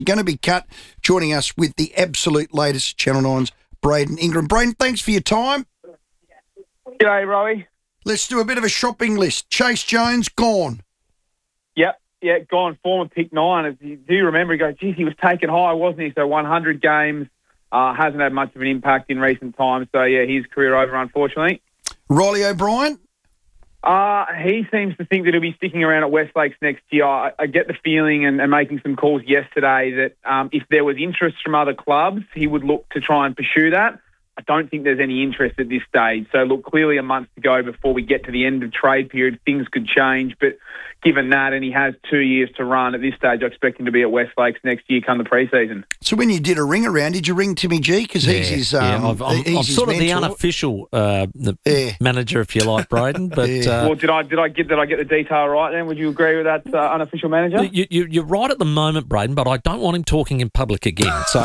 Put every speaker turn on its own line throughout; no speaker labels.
going to be cut. Joining us with the absolute latest Channel 9's Braden Ingram. Braden, thanks for your time.
G'day, Rowie.
Let's do a bit of a shopping list. Chase Jones, gone.
Yeah, gone. Former pick 9. As you do remember, he goes, geez, he was taken high, wasn't he? So 100 games, hasn't had much of an impact in recent times. So, yeah, his career over, unfortunately.
Riley O'Brien?
He seems to think that he'll be sticking around at Westlakes next year. I get the feeling, and making some calls yesterday, that if there was interest from other clubs, he would look to try and pursue that. I don't think there's any interest at this stage. So, look, clearly a month to go before we get to the end of trade period. Things could change, but given that, and he has 2 years to run at this stage, I expect him to be at Westlakes next year come the pre-season.
So when you did a ring around, did you ring Timmy G? Because he's his
I'm
he's his
sort of the
mentor.
unofficial manager, if you like, Braden. But
Well, did I get the detail right then? Would you agree with that unofficial manager?
you're right at the moment, Braden, but I don't want him talking in public again. So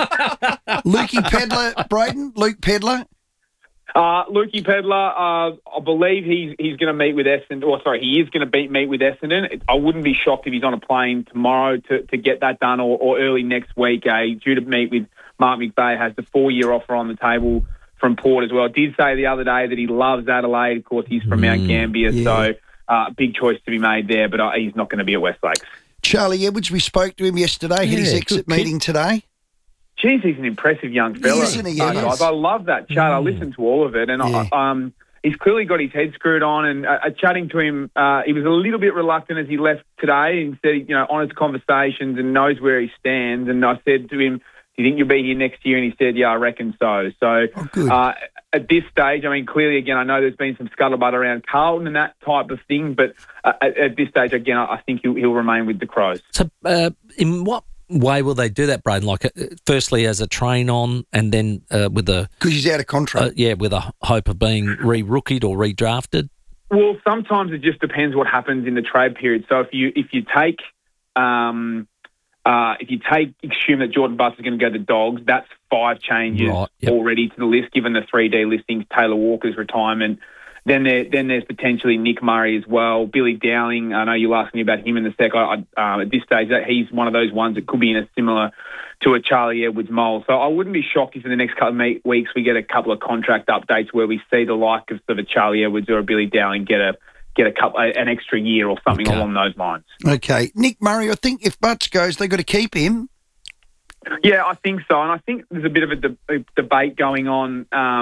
Lukey Pedler, Braden? Luke Pedler?
Lukey Pedler, I believe he's going to meet with Essendon. Or sorry, he is going to meet with Essendon. I wouldn't be shocked if he's on a plane tomorrow to get that done, or early next week. Due to meet with Mark McVeigh, has the 4-year offer on the table from Port as well. Did say the other day that he loves Adelaide. Of course, he's from Mount Gambier, so big choice to be made there. But he's not going to be at Westlakes.
Charlie Edwards, we spoke to him yesterday. Had his exit meeting today.
Geez, he's an impressive young fella.
Isn't he?
Guys. I love that chat. I listened to all of it, and he's clearly got his head screwed on. And chatting to him, he was a little bit reluctant as he left today. And said, honest conversations and knows where he stands. And I said to him, "Do you think you'll be here next year?" And he said, "Yeah, I reckon so." So at this stage, I mean, clearly, again, I know there's been some scuttlebutt around Carlton and that type of thing, but at this stage, again, I think he'll remain with the Crows.
So, in what way will they do that, Braden? Like, firstly as a train-on, and then with a...
Because he's out of contract.
with a hope of being re-rookied or redrafted?
Well, sometimes it just depends what happens in the trade period. So if you take assume that Jordan Butts is going to go to the Dogs, that's 5 changes already to the list, given the 3D listings, Taylor Walker's retirement. Then there's potentially Nick Murray as well. Billy Dowling, I know you'll ask me about him in the sec. At this stage, he's one of those ones that could be in a similar to a Charlie Edwards mould. So I wouldn't be shocked if in the next couple of weeks we get a couple of contract updates where we see the like of sort of a Charlie Edwards or a Billy Dowling get an extra year or something along those lines.
Okay. Nick Murray, I think if Butts goes, they've got to keep him.
Yeah, I think so. And I think there's a bit of a debate going on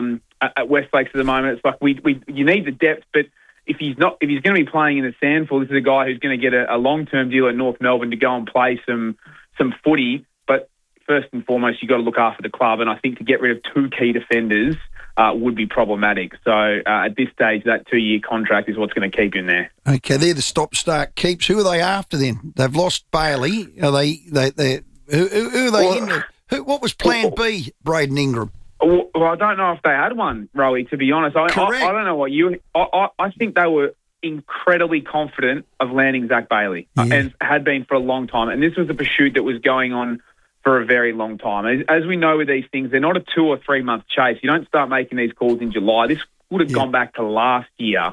at Westlakes at the moment. It's like you need the depth, but if he's going to be playing in the SANFL, this is a guy who's going to get a long-term deal at North Melbourne to go and play some footy. But first and foremost, you've got to look after the club, and I think to get rid of 2 key defenders would be problematic. So at this stage, that 2-year contract is what's going to keep you in there.
Okay, they're the stop-start keeps. Who are they after then? They've lost Bailey. Are they who are they in there? What was Plan B, Braden Ingram?
Well, I don't know if they had one, Rowie, to be honest. I don't know what you... I think they were incredibly confident of landing Zach Bailey and had been for a long time. And this was a pursuit that was going on for a very long time. As we know with these things, they're not a 2 or 3 month chase. You don't start making these calls in July. This would have gone back to last year.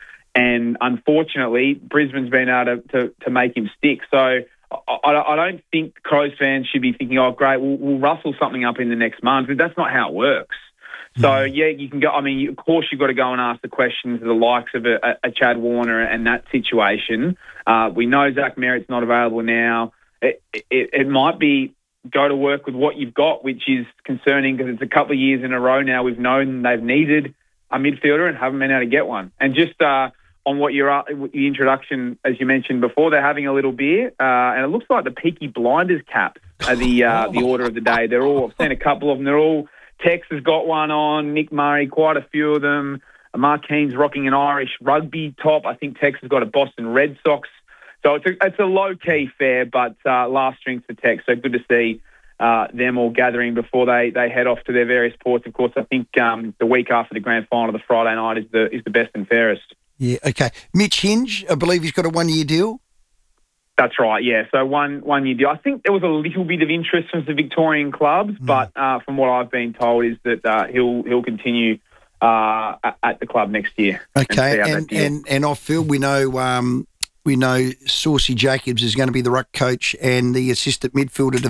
And unfortunately, Brisbane's been able to make him stick. So I don't think Crows fans should be thinking, oh, great, we'll rustle something up in the next month. But that's not how it works. So, you can go. I mean, of course, you've got to go and ask the questions of the likes of a Chad Warner and that situation. We know Zach Merritt's not available now. It might be go to work with what you've got, which is concerning because it's a couple of years in a row now we've known they've needed a midfielder and haven't been able to get one. And just on what the introduction, as you mentioned before, they're having a little beer, and it looks like the Peaky Blinders caps are the order of the day. They're all, I've seen a couple of them. They're all, Tex has got one on, Nick Murray, quite a few of them. Marquinhos rocking an Irish rugby top. I think Tex has got a Boston Red Sox. So it's a low-key fair, but last strings for Tex. So good to see them all gathering before they head off to their various ports. Of course, I think the week after the grand final, the Friday night, is the best and fairest.
Yeah, okay. Mitch Hinge, I believe he's got a 1-year deal.
That's right, yeah. So one year deal. I think there was a little bit of interest from the Victorian clubs, but from what I've been told is that he'll continue at the club next year.
Okay, and off field we know we know Saucy Jacobs is going to be the ruck coach and the assistant midfielder